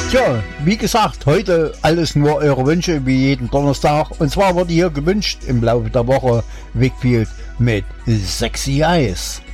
Tja, wie gesagt, heute alles nur eure Wünsche, wie jeden Donnerstag. Und zwar wurde hier gewünscht im Laufe der Woche Wakefield mit Sexy Eyes.